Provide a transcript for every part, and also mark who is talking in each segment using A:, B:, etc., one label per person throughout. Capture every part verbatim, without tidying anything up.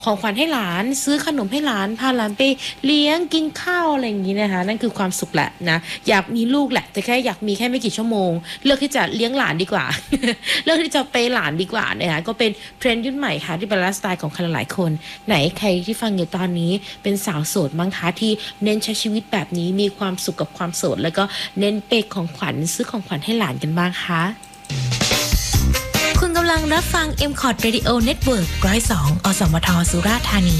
A: ของขวัญให้หลานซื้อขนมให้หลานพาหลานไปเลี้ยงกินข้าวอะไรอย่างนี้นะคะนั่นคือความสุขแหละนะอยากมีลูกแหละแต่แค่อยากมีแค่ไม่กี่ชั่วโมงเลือกที่จะเลี้ยงหลานดีกว่า เลือกที่จะไปหลานดีกว่านะคะก็เป็นเทรนด์ยุคใหม่ค่ะที่เป็นไลฟ์สไตล์ของใครหลายคนไหนใครที่ฟังอยู่ตอนนี้เป็นสาวโสดมั้งคะที่เน้นใช้ชีวิตแบบนี้มีความสุขกับความโสดแล้วก็เน้นเปย์ของขวัญซื้อของขวัญให้หลานกันบ้างคะคุณกำลังรับฟัง เอ็ม คอร์ด Radio Network หนึ่งศูนย์สอง อสมท สุราษฎร์ธานี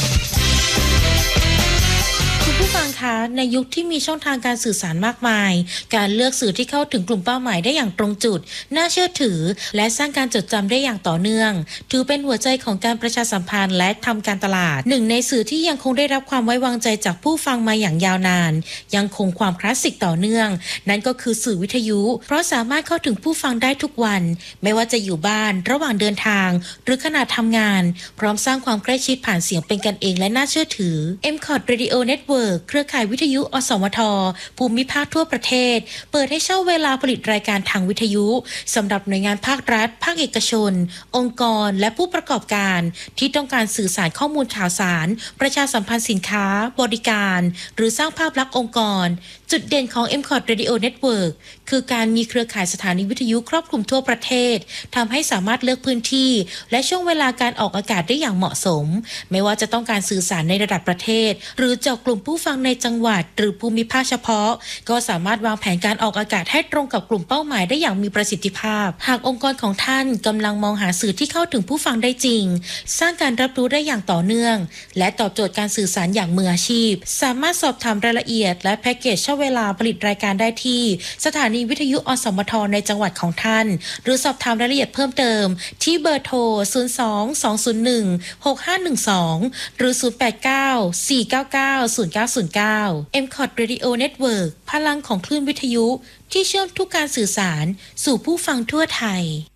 A: คุณผู้ฟังคะในยุคที่มีช่องทางการสื่อสารมากมายการเลือกสื่อที่เข้าถึงกลุ่มเป้าหมายได้อย่างตรงจุดน่าเชื่อถือและสร้างการจดจำได้อย่างต่อเนื่องถือเป็นหัวใจของการประชาสัมพันธ์และทำการตลาดหนึ่งในสื่อที่ยังคงได้รับความไว้วางใจจากผู้ฟังมาอย่างยาวนานยังคงความคลาสสิกต่อเนื่องนั่นก็คือสื่อวิทยุเพราะสามารถเข้าถึงผู้ฟังได้ทุกวันไม่ว่าจะอยู่บ้านระหว่างเดินทางหรือขณะทำงานพร้อมสร้างความใกล้ชิดผ่านเสียงเป็นกันเองและน่าเชื่อถือ เอ็ม คอร์ด Radio Network เครือข่ายวิทยุอสมทภูมิภาคทั่วประเทศเปิดให้เช่าเวลาผลิตรายการทางวิทยุสำหรับหน่วยงานภาครัฐภาคเอกชนองค์กรและผู้ประกอบการที่ต้องการสื่อสารข้อมูลข่าวสารประชาสัมพันธ์สินค้าบริการหรือสร้างภาพลักษณ์องค์กรจุดเด่นของ เอ็ม คอร์ด Radio Network คือการมีเครือข่ายสถานีวิทยุครอบคลุมทั่วประเทศทำให้สามารถเลือกพื้นที่และช่วงเวลาการออกอากาศได้อย่างเหมาะสมไม่ว่าจะต้องการสื่อสารในระดับประเทศหรือเจาะกลุ่มผู้ฟังในจังหวัดหรือภูมิภาคเฉพาะก็สามารถวางแผนการออกอากาศให้ตรงกับกลุ่มเป้าหมายได้อย่างมีประสิทธิภาพหากองค์กรของท่านกำลังมองหาสื่อที่เข้าถึงผู้ฟังได้จริงสร้างการรับรู้ได้อย่างต่อเนื่องและตอบโจทย์การสื่อสารอย่างมืออาชีพสามารถสอบถามรายละเอียดและแพ็กเกจเช่าเวลาผลิตรายการได้ที่สถานีวิทยุอสมทในจังหวัดของท่านหรือสอบถามรายละเอียดเพิ่มเติมที่เบอร์โทรศูนย์ สอง สอง ศูนย์ หนึ่ง หก ห้า หนึ่ง สองหรือศูนย์ แปด เก้า สี่ เก้า เก้า ศูนย์ เก้า ศูนย์ เก้า เอ็ม คอร์ด Radio Network พลังของคลื่นวิทยุที่เชื่อมทุกการสื่อสารสู่ผู้ฟังทั่วไทย